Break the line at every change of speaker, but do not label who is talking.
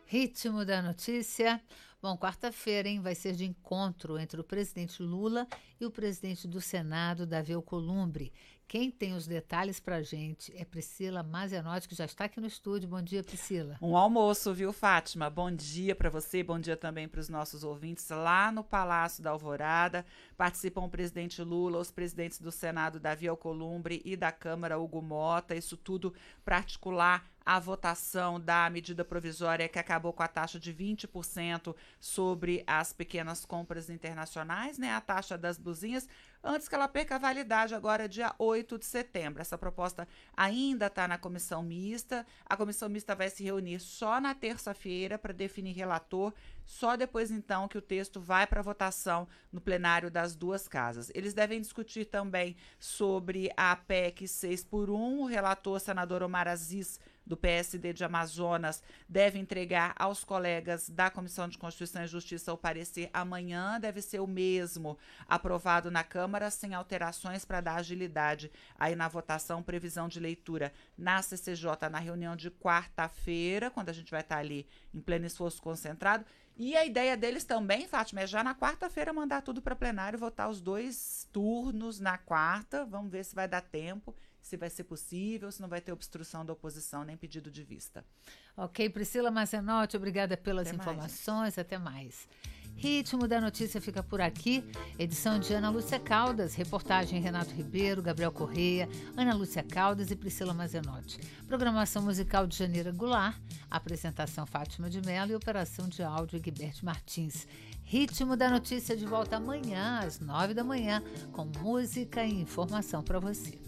Ritmo da notícia. Bom, quarta-feira, hein, vai ser de encontro entre o presidente Lula e o presidente do Senado, Davi Alcolumbre. Quem tem os detalhes pra gente é Priscila Mazenotti, que já está aqui no estúdio. Bom dia, Priscila.
Um almoço, viu, Fátima? Bom dia para você, bom dia também para os nossos ouvintes lá no Palácio da Alvorada. Participam o presidente Lula, os presidentes do Senado, Davi Alcolumbre, e da Câmara, Hugo Mota. Isso tudo para articular a votação da medida provisória que acabou com a taxa de 20% sobre as pequenas compras internacionais, né? A taxa das blusinhas, antes que ela perca a validade agora, dia 8 de setembro. Essa proposta ainda está na comissão mista. A comissão mista vai se reunir só na terça-feira para definir relator, só depois então que o texto vai para votação no plenário das duas casas. Eles devem discutir também sobre a PEC 6x1. O relator, senador Omar Aziz, do PSD de Amazonas, deve entregar aos colegas da Comissão de Constituição e Justiça o parecer amanhã. Deve ser o mesmo aprovado na Câmara, sem alterações, para dar agilidade aí na votação. Previsão de leitura na CCJ na reunião de quarta-feira, quando a gente vai estar ali em pleno esforço concentrado. E a ideia deles também, Fátima, é já na quarta-feira mandar tudo para plenário, votar os 2 turnos na quarta. Vamos ver se vai dar tempo, se vai ser possível, se não vai ter obstrução da oposição nem pedido de vista.
Ok, Priscila Mazenotti, obrigada pelas
Até
informações.
mais.
Até mais. Ritmo da Notícia fica por aqui. Edição de Ana Lúcia Caldas, reportagem Renato Ribeiro, Gabriel Correia, Ana Lúcia Caldas e Priscila Mazenotti. Programação musical de Janeira Goulart, apresentação Fátima de Mello e operação de áudio Guilherme Martins. Ritmo da Notícia de volta amanhã às 9 da manhã com música e informação para você.